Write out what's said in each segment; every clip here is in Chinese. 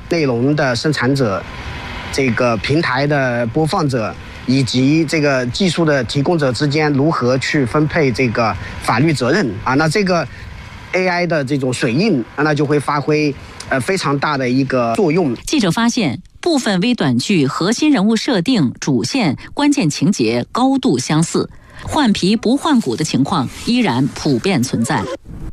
内容的生产者、这个平台的播放者以及这个技术的提供者之间如何去分配这个法律责任啊？那这个 AI 的这种水印，那就会发挥非常大的一个作用。 记者发现，部分微短剧核心人物设定、主线、关键情节高度相似，换皮不换骨的情况依然普遍存在。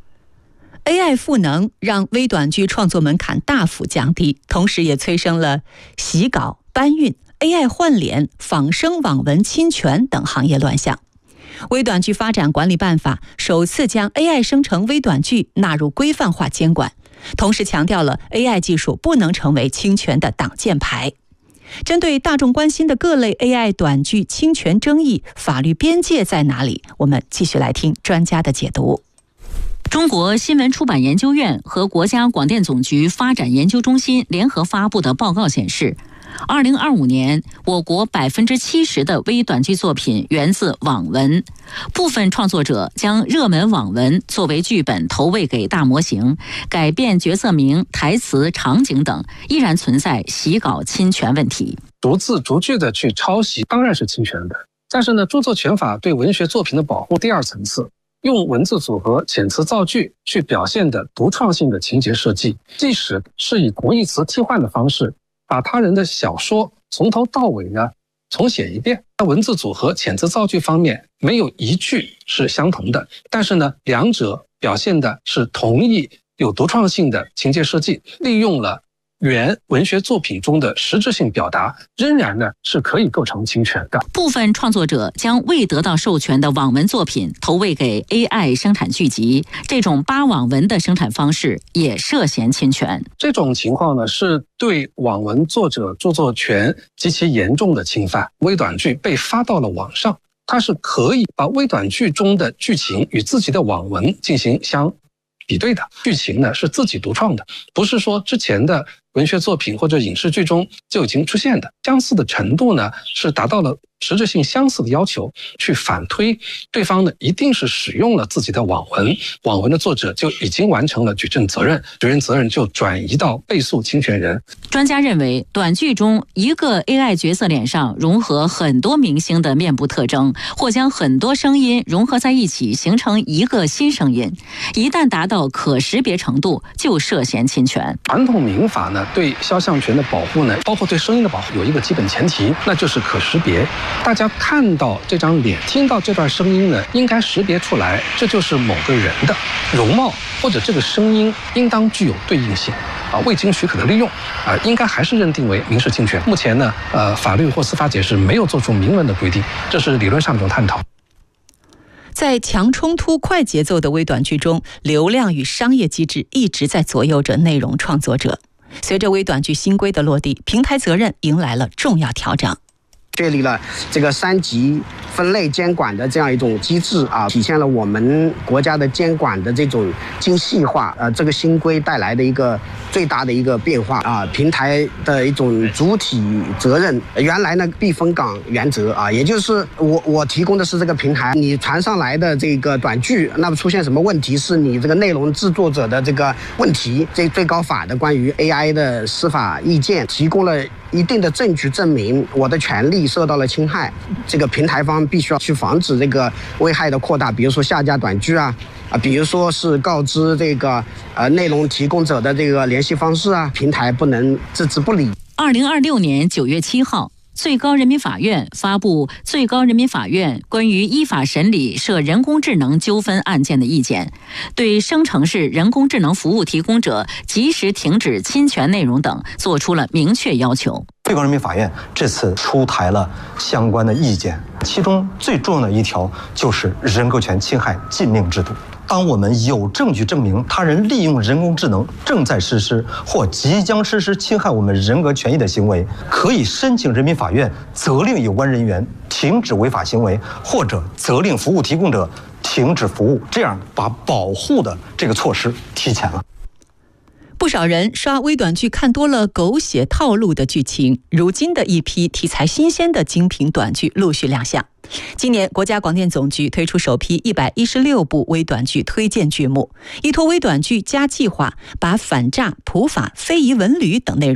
AI 赋能让微短剧创作门槛大幅降低，同时也催生了洗稿、搬运、AI 换脸、仿生网文侵权等行业乱象。微短剧发展管理办法首次将 AI 生成微短剧纳入规范化监管，同时强调了 AI 技术不能成为侵权的挡箭牌。针对大众关心的各类 AI 短剧侵权争议，法律边界在哪里？我们继续来听专家的解读。 中国新闻出版研究院和国家广电总局发展研究中心联合发布的报告显示，2025年，我国70%的微短剧作品源自网文，部分创作者将热门网文作为剧本投喂给大模型，改变角色名、台词、场景等，依然存在洗稿侵权问题。 逐字逐句的去抄袭当然是侵权的，但是呢，著作权法对文学作品的保护第二层次，用文字组合、遣词造句去表现的独创性的情节设计，即使是以同义词替换的方式，把他人的小说从头到尾呢重写一遍，在文字组合、遣词造句方面没有一句是相同的，但是呢，两者表现的是同一有独创性的情节设计，利用了原文学作品中的实质性表达，仍然呢是可以构成侵权的。 部分创作者将未得到授权的网文作品投喂给 AI 生产剧集，这种扒网文的生产方式也涉嫌侵权。 这种情况呢，是对网文作者著作权极其严重的侵犯。微短剧被发到了网上，它是可以把微短剧中的剧情与自己的网文进行相比对的，剧情呢是自己独创的，不是说之前的文学作品或者影视剧中就已经出现的。相似的程度呢是达到了实质性相似的要求，去反推对方呢一定是使用了自己的网文，网文的作者就已经完成了举证责任，举证责任就转移到被诉侵权人。 专家认为，短剧中一个 AI 角色脸上融合很多明星的面部特征，或将很多声音融合在一起形成一个新声音，一旦达到可识别程度，就涉嫌侵权。 传统民法呢对肖像权的保护呢，包括对声音的保护有一个基本前提，那就是可识别。大家看到这张脸，听到这段声音呢，应该识别出来这就是某个人的容貌，或者这个声音应当具有对应性。未经许可的利用应该还是认定为民事侵权。目前呢法律或司法解释没有做出明文的规定，这是理论上一种探讨。 在强冲突、快节奏的微短剧中，流量与商业机制一直在左右着内容创作者。随着微短剧新规的落地，平台责任迎来了重要调整。 确立了这个3级分类监管的这样一种机制体现了我们国家的监管的这种精细化。这个新规带来的一个最大的一个变化平台的一种主体责任。原来呢避风港原则也就是我提供的是这个平台，你传上来的这个短剧，那么出现什么问题是你这个内容制作者的这个问题。这最高法的关于 AI 的司法意见提供了一定的证据证明我的权利受到了侵害，这个平台方必须要去防止这个危害的扩大，比如说下架短剧比如说是告知这个内容提供者的这个联系方式平台不能置之不理。 2026年9月7号。最高人民法院发布《最高人民法院关于依法审理涉人工智能纠纷案件的意见》，对生成式人工智能服务提供者及时停止侵权内容等作出了明确要求。 最高人民法院这次出台了相关的意见，其中最重要的一条就是人格权侵害禁令制度。当我们有证据证明他人利用人工智能正在实施或即将实施侵害我们人格权益的行为，可以申请人民法院责令有关人员停止违法行为，或者责令服务提供者停止服务，这样把保护的这个措施提前了。 不少人刷微短剧看多了狗血套路的剧情，如今的一批题材新鲜的精品短剧陆续亮相。今年国家广电总局推出首批116部微短剧推荐剧目，依托微短剧加计划，把反诈、普法、非遗文旅等内容